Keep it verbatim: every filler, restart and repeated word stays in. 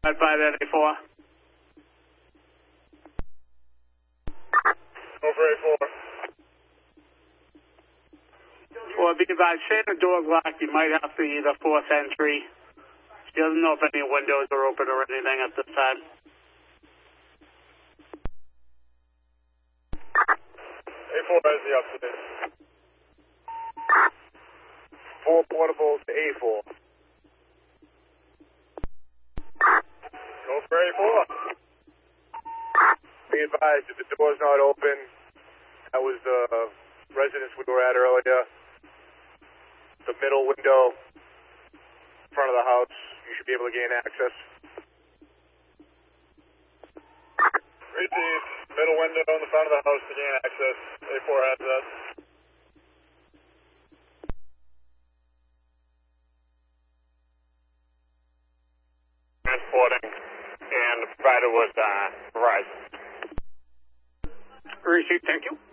five five A four. Over A four. Well, because I say the door's locked, you might have to either force entry. She doesn't know if any windows are open or anything at this time. A four has the upstairs. Four portables to A four. Go for A four. Be advised, if the door's not open, that was the residence we were at earlier. The middle window, front of the house, you should be able to gain access. Repeat, middle window in the front of the house to gain access. A four has that. Transporting, and the provider was uh, Verizon. Receipt, thank you.